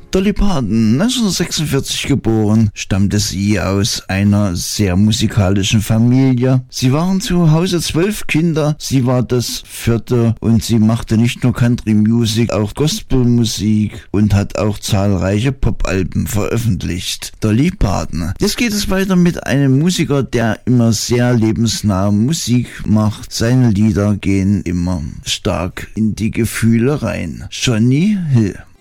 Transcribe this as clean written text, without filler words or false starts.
Dolly Parton, 1946 geboren, stammte sie aus einer sehr musikalischen Familie. Sie waren zu Hause 12 Kinder, sie war das 4. und sie machte nicht nur Country Music, auch Gospelmusik und hat auch zahlreiche Popalben veröffentlicht. Dolly Parton. Jetzt geht es weiter mit einem Musiker, der immer sehr lebensnah Musik macht. Seine Lieder gehen immer stark in die Gefühle rein. Johnny Hill.